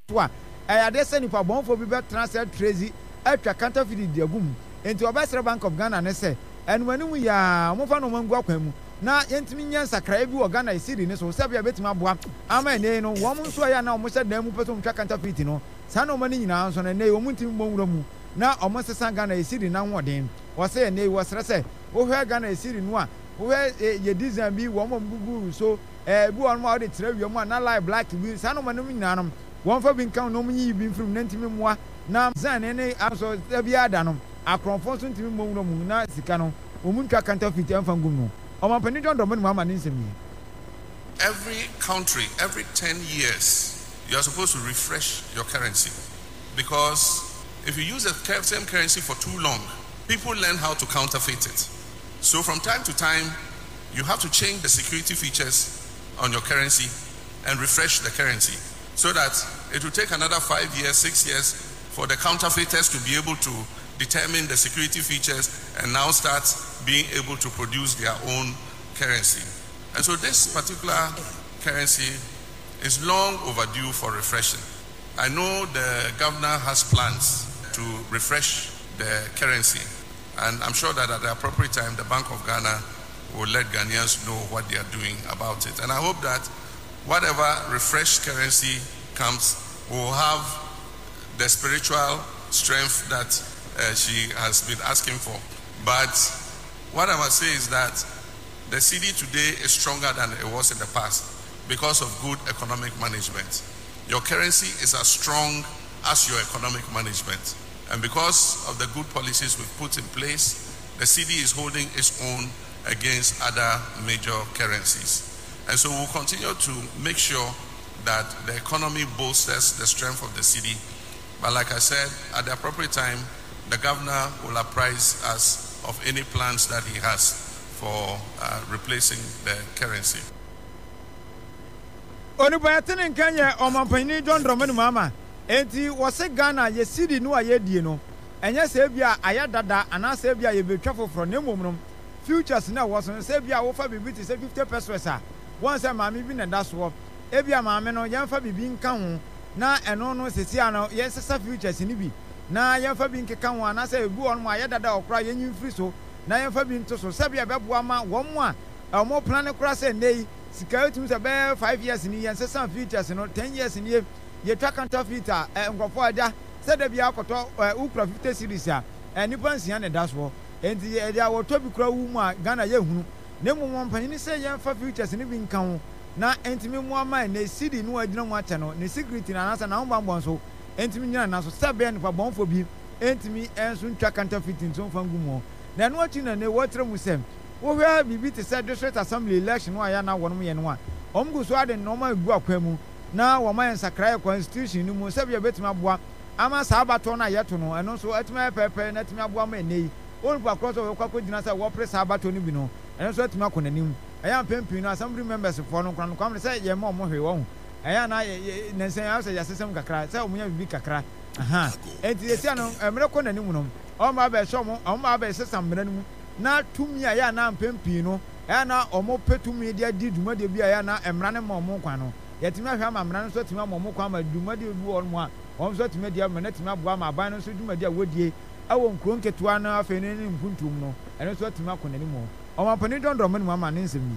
wa ade se nipa bonfo bi betra se Tracy atwa counterfeit di agum enti obesere Bank of Ghana ne se enumanu ya omofa no mangu akwan mu na yentimi nya sakra bi wo Ghana isiri ne so se bia betima boa ama ne no wo nso ya na omo se dan mu peso mtwa counterfeit no sa na omo ni nyina nso ne wo muntimi bonwura mu na omo sesa Ghana isiri na nwoden wo se ne wo sere se wo hwe Ghana isiri no a wo ye design bi wo mo gugu so bi won ma de tire wiam na live black bi sa na omo no nyina no won fa bi nkan no munyi bi mfrum na ntimi moa na zan ne aso bi ada no akronfo so ntimi bonwura mu na sika no omuntwa counterfeit amfa ngum no. Every country, every 10 years, you are supposed to refresh your currency. Because if you use the same currency for too long, people learn how to counterfeit it. So from time to time, you have to change the security features on your currency and refresh the currency so that it will take another 5 years, 6 years for the counterfeiters to be able to determine the security features and now start being able to produce their own currency. And so this particular currency is long overdue for refreshing. I know the governor has plans to refresh the currency, and I'm sure that at the appropriate time the Bank of Ghana will let Ghanaians know what they are doing about it. And I hope that whatever refreshed currency comes will have the spiritual strength that she has been asking for. But what I must say is that the cedi today is stronger than it was in the past because of good economic management. Your currency is as strong as your economic management. And because of the good policies we've put in place, the cedi is holding its own against other major currencies. And so we'll continue to make sure that the economy bolsters the strength of the cedi. But like I said, at the appropriate time, the governor will apprise us of any plans that he has for replacing the currency. Onibayatene nkanye omampani John Dramani mama enti wose Ghana ye cedi no ayedie no enye se bia ayadada ana se bia ye betwa foforo na momnom futures na wo so se bia wo fa bibi ti se 50 pesos a won se maami bi na da so e bia maami no ye fa bibi nka ho na eno no sesi ano ye sesa futures ni bi na yemfa bi nkeka ho ana se ebu on mo ayedada okra yenyin free so na yemfa bi nto so se bia beboa ma wo mo a mo plan kra se nei sika etum se be 5 years ni yen sesa futures no 10 years ni ye twa counterfeit a ngofo ada se da bia akoto ukra 50 series a nipa nsia ne da so enti e dia wo to bi kra wu mu a Ghana ye hunu ne mo mpani se yemfa futures ni bi nka ho na entimi mu ama ne cedi no adina mu ate no ne security na anasa na ho bambon so entimi nyina na so sebe ne pa bonfo bi entimi enso ntwa counterfeit nso fangu mo na no ati na ne wotre mu sem wo hwa bibi te say district assembly election wa ya na wonom ye no a omgu so ade no ma gu akwa mu na wo ma ensakra constitution ni mu sebe betima boa ama sa abato na yeto no eno so atima pepe na atima boa ma enei onu pa cross over kwa gina say wo pre sa abato ni bi no eno so atima konanim aya pempi no assembly members for no kwan kwam say ye ma mo hwe wo aya na nensen ya say yasesem kakra say omunya bibi kakra aha enti esi ano emre konanim no o ma ba so mo o ma ba sesam mranim na tumi aya na pempi no aya na omo petumi dia di duma de bi aya na emra ne ma mo kwan no yetimi ahwa ma mra no so timi ma mo kwan ma duma de bi won mo a on so timi dia ma na timi aboa ma ban no so duma dia wodie awo nkron ketua na afa ne mpuntum no eno so timi akonanim mo o ma pani John Dramani mama ne nsem ni.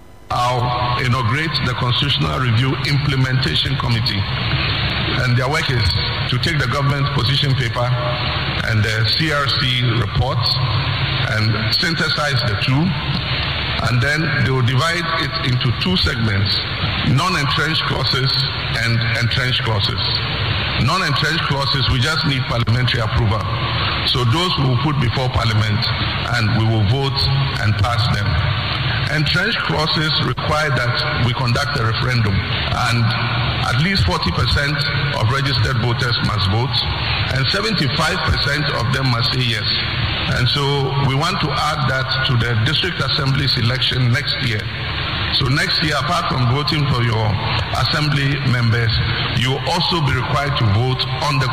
I'll inaugurate the Constitutional Review Implementation Committee, and their work is to take the government position paper and the CRC report and synthesize the two, and then they will divide it into two segments: non-entrenched clauses and entrenched clauses. Non-entrenched clauses, we just need parliamentary approval. So those we will put before Parliament and we will vote and pass them. Entrenched clauses require that we conduct a referendum, and at least 40% of registered voters must vote, and 75% of them must say yes. And so we want to add that to the District Assembly's election next year. So next year, apart from voting for your assembly members, you will also be required to vote on the